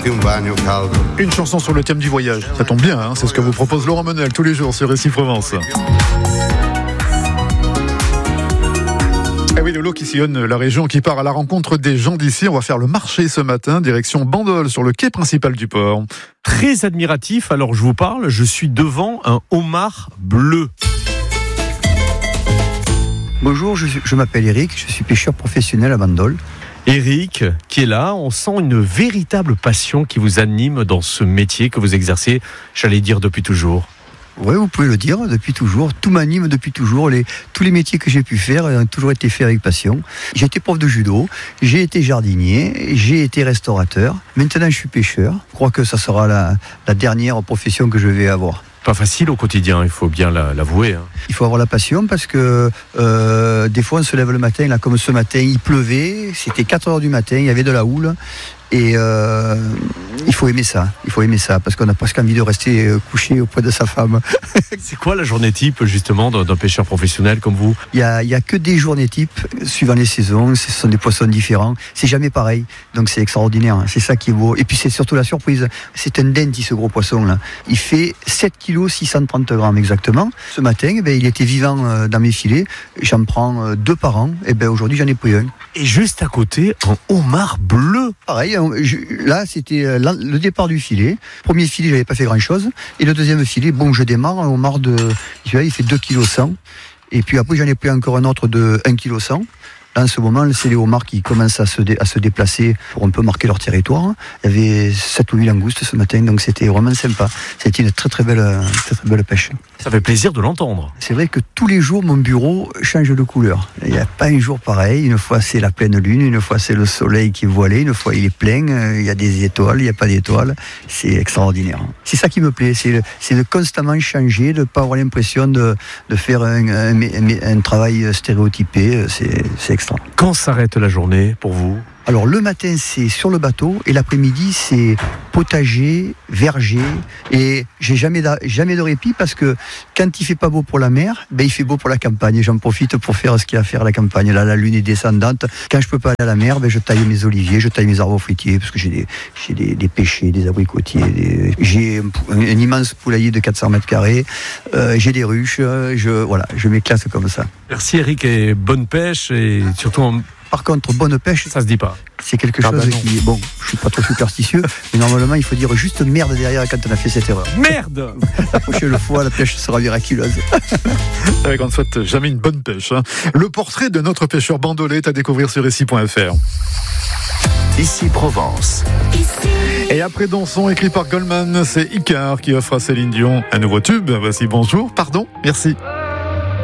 Une chanson sur le thème du voyage, ça tombe bien, hein, c'est ce que vous propose Laurent Menel tous les jours sur Récit Provence. Eh oui, le lot qui sillonne la région, qui part à la rencontre des gens d'ici. On va faire le marché ce matin, direction Bandol, sur le quai principal du port. Très admiratif, alors je vous parle, je suis devant un homard bleu. Bonjour, je m'appelle Eric, je suis pêcheur professionnel à Bandol. Eric, qui est là, on sent une véritable passion qui vous anime dans ce métier que vous exercez, j'allais dire depuis toujours. Oui, vous pouvez le dire, depuis toujours. Tout m'anime depuis toujours. Tous les métiers que j'ai pu faire ont toujours été faits avec passion. J'ai été prof de judo, j'ai été jardinier, j'ai été restaurateur. Maintenant, je suis pêcheur. Je crois que ça sera la dernière profession que je vais avoir. Pas facile au quotidien, il faut bien l'avouer. Il faut avoir la passion parce que des fois, on se lève le matin, là, comme ce matin, il pleuvait, c'était 4h du matin, il y avait de la houle. Et il faut aimer ça parce qu'on a presque envie de rester couché auprès de sa femme. C'est quoi la journée type justement d'un pêcheur professionnel comme vous ? Il y a que des journées types suivant les saisons, ce sont des poissons différents, c'est jamais pareil, donc c'est extraordinaire, c'est ça qui est beau. Et puis c'est surtout la surprise, c'est un denti ce gros poisson là, il fait 7 kg 630 grammes exactement. Ce matin, il était vivant dans mes filets, j'en prends 2 par an, et aujourd'hui j'en ai pris un. Et juste à côté, un homard bleu. Pareil, là c'était le départ du filet. Premier filet, j'avais pas fait grand chose. Et le deuxième filet, je démarre, un homard il fait 2 kg 100. Et puis après, j'en ai pris encore un autre de 1 kg 100. Là, en ce moment, c'est les homards qui commencent à se déplacer pour un peu marquer leur territoire. Il y avait 7 ou 8 langoustes ce matin, donc c'était vraiment sympa. C'était une très très belle pêche. Ça fait plaisir de l'entendre. C'est vrai que tous les jours, mon bureau change de couleur. Il n'y a pas un jour pareil. Une fois, c'est la pleine lune. Une fois, c'est le soleil qui est voilé. Une fois, il est plein. Il y a des étoiles. Il n'y a pas d'étoiles. C'est extraordinaire. C'est ça qui me plaît. C'est de constamment changer, de ne pas avoir l'impression de faire un travail stéréotypé. C'est extra. Quand s'arrête la journée pour vous ? Alors le matin c'est sur le bateau et l'après-midi c'est potager, verger et j'ai jamais de répit parce que quand il fait pas beau pour la mer, il fait beau pour la campagne et j'en profite pour faire ce qu'il y a à faire à la campagne. Là la lune est descendante, quand je peux pas aller à la mer, je taille mes oliviers, je taille mes arbres fruitiers parce que j'ai des pêchers, des abricotiers, j'ai un immense poulailler de 400 mètres carrés, j'ai des ruches, je m'éclate comme ça. Merci Eric et bonne pêche et surtout Par contre, bonne pêche, ça se dit pas. C'est quelque chose qui... je suis pas trop superstitieux, mais normalement, il faut dire juste merde derrière quand on a fait cette erreur. Merde. La prochaine fois, la pêche sera miraculeuse. On ne souhaite jamais une bonne pêche. Le portrait de notre pêcheur bandolais est à découvrir sur Récit.fr. Ici Provence. Et après Danson, écrit par Goldman, c'est Icar qui offre à Céline Dion un nouveau tube. Voici Bonjour, pardon, merci.